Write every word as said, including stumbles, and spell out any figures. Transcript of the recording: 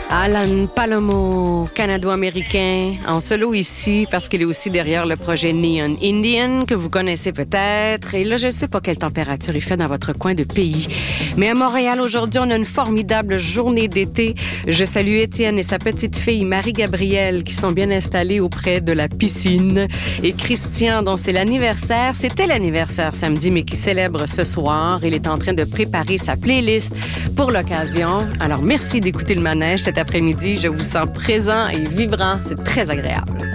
Alan Palomo, canado-américain, en solo ici parce qu'il est aussi derrière le projet Neon Indian que vous connaissez peut-être. Et là, je ne sais pas quelle température il fait dans votre coin de pays. Mais à Montréal, aujourd'hui, on a une formidable journée d'été. Je salue Étienne et sa petite fille Marie-Gabrielle qui sont bien installées auprès de la piscine. Et Christian, dont c'est l'anniversaire, c'était l'anniversaire samedi, mais qui célèbre ce soir. Il est en train de préparer sa playlist pour l'occasion. Alors, merci d'écouter le manège cet après-midi. Je vous sens présent et vibrant. C'est très agréable.